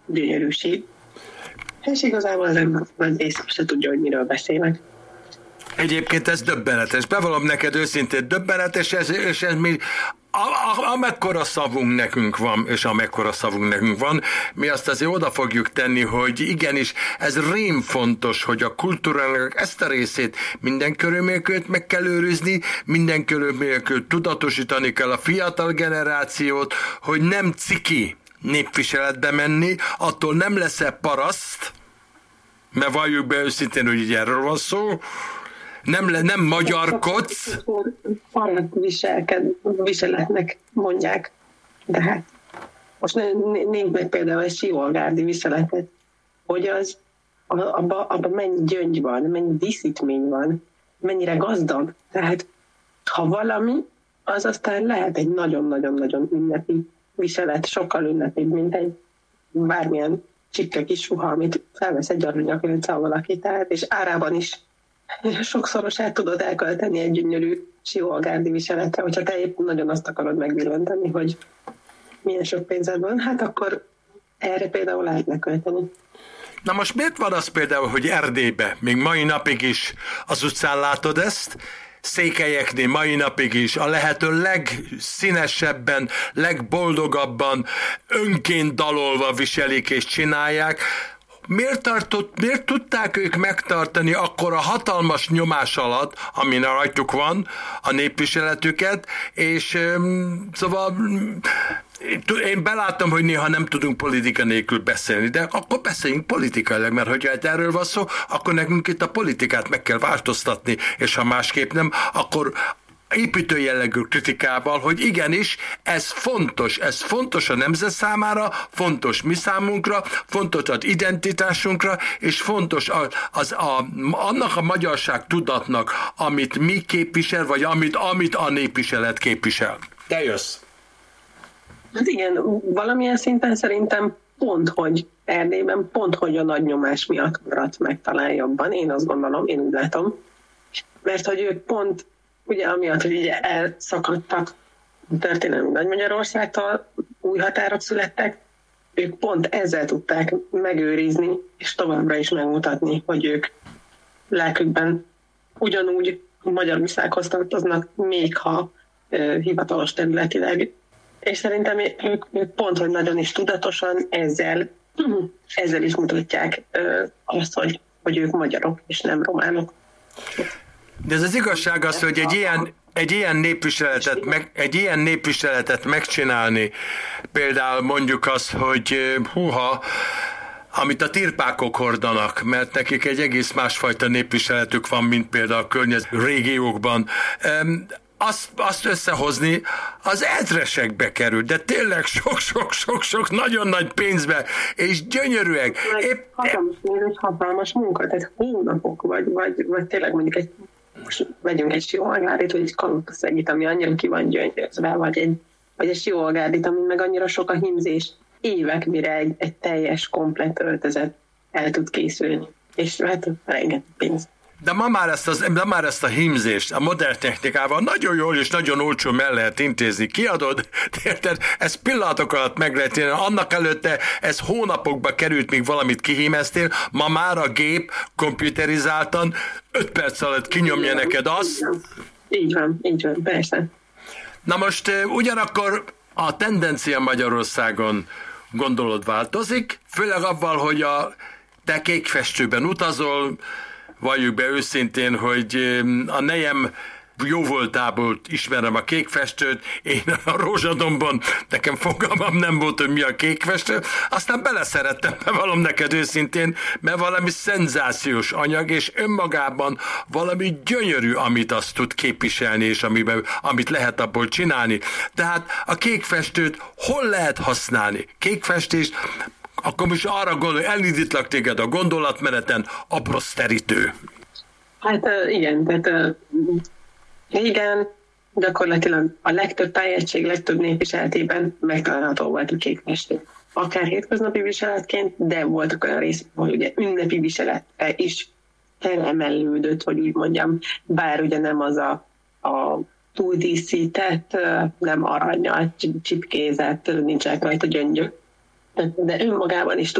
gyönyörűség. És igazából az ember nagy része se tudja, hogy miről beszélnek. Egyébként ez döbbenetes. Bevallom neked őszintén, döbbenetes, és ez mi amekkora szavunk nekünk van, és amekkora szavunk nekünk van, mi azt azért oda fogjuk tenni, hogy igenis, ez rém fontos, hogy a kultúrának ezt a részét minden körülményeket meg kell őrizni, minden körülményeket tudatosítani kell a fiatal generációt, hogy nem ciki népviseletbe menni, attól nem lesz-e paraszt, mert valljuk be őszintén, hogy így erről van szó, nem magyarkodsz. Paraszt viseletnek mondják, de hát most nézd meg például egy siolgárdi viseletet, hogy az abban mennyi gyöngy van, mennyi díszítmény van, mennyire gazdag. Tehát ha valami, az aztán lehet egy nagyon-nagyon-nagyon ünnepi viselet, sokkal ünnepibb, mint egy bármilyen csipke kis ruha, amit felvesz egy aranyakönccel valaki, tehát, és árában is sokszorosát tudod elkölteni egy gyönyörű siolgárdi viseletre, hogyha te épp nagyon azt akarod megvillantani, hogy milyen sok pénzed van, hát akkor erre például lehetne költeni. Na most miért van az például, hogy Erdélybe még mai napig is az utcán látod ezt, székelyeknél mai napig is a lehető legszínesebben, legboldogabban önként dalolva viselik és csinálják. Miért tudták ők megtartani akkor a hatalmas nyomás alatt, amin rajtuk van a népviseletüket, és szóval én belátom, hogy néha nem tudunk politika nélkül beszélni, de akkor beszéljünk politikailag, mert hogyha erről van szó, akkor nekünk itt a politikát meg kell változtatni, és ha másképp nem, akkor építő jellegű kritikával, hogy igenis, ez fontos a nemzet számára, fontos mi számunkra, fontos az identitásunkra, és fontos annak a magyarság tudatnak, amit mi képvisel, vagy amit a népviselet képvisel. Te jössz. Hát igen, valamilyen szinten szerintem hogy Erdélyben hogy a nagy nyomás miatt maradt meg talán jobban. Én azt gondolom, én úgy látom. Mert hogy ők pont ugye amiatt, hogy ugye elszakadtak a történelmi Nagy-Magyarországtól, új határok születtek, ők pont ezzel tudták megőrizni, és továbbra is megmutatni, hogy ők lelkükben ugyanúgy Magyarországhoz tartoznak, még ha hivatalos területileg. És szerintem ők pont, hogy nagyon is tudatosan ezzel is mutatják azt, hogy ők magyarok, és nem románok. De ez az igazság az, hogy egy ilyen népviseletet megcsinálni, például mondjuk az, hogy amit a tirpákok hordanak, mert nekik egy egész másfajta népviseletük van, mint például a környező régiókban, azt összehozni, az ezresekbe kerül, de tényleg sok nagyon nagy pénzbe, és gyönyörűek. Hatalmas munka, tehát hónapok, vagy tényleg mondjuk most vegyünk egy siolgárdit, vagy egy kalotaszegit, ami annyira ki van gyöngyözve, vagy egy siolgárdit, ami meg annyira sok a hímzés. Évek, mire egy teljes, komplett öltözet el tud készülni. És hát rengeteg pénz. De ma már ezt a hímzést a modern technikával nagyon jól és nagyon olcsón el lehet intézni. Kiadod, érted? Ez pillanatok alatt meg lehet tenni. Annak előtte ez hónapokba került, míg valamit kihímeztél. Ma már a gép komputerizáltan 5 perc alatt kinyomja neked azt. Így van, persze. Na most ugyanakkor a tendencia Magyarországon gondolod változik, főleg avval, hogy te kékfestőben utazol, valljuk be őszintén, hogy a nejem jó voltából ismerem a kékfestőt, én a Rózsadombon nekem fogalmam nem volt, hogy mi a kékfestő, aztán beleszerettem, bevallom neked őszintén, mert valami szenzációs anyag, és önmagában valami gyönyörű, amit azt tud képviselni, és amit lehet abból csinálni. Tehát a kékfestőt hol lehet használni? Kékfestést, akkor most arra gondolj, elindítlak téged a gondolatmeneten, aprózterítő. Hát igen, tehát régen gyakorlatilag a legtöbb tájegység, legtöbb népviseletében megtalálható volt a kékfestő. Akár hétköznapi viseletként, de voltak olyan részek, hogy ugye ünnepi viseletre is felemelődött, hogy úgy mondjam, bár ugye nem az a túldíszített, nem aranyal csipkézett, nincsenek rajta gyöngyök, de önmagában is